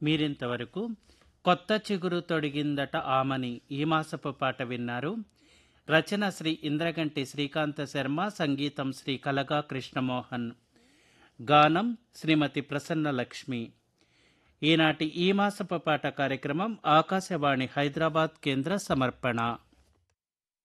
మీరింతవరకు కొత్త చిగురు తొడిగిందట ఆమని ఈ మాసపు పాట విన్నారు. రచన శ్రీ ఇంద్రగంటి శ్రీకాంత శర్మ, సంగీతం శ్రీ కలగా కృష్ణమోహన్, గానం శ్రీమతి ప్రసన్నలక్ష్మి. ఈనాటి ఈ మాసపు పాట కార్యక్రమం ఆకాశవాణి హైదరాబాద్ కేంద్ర సమర్పణ.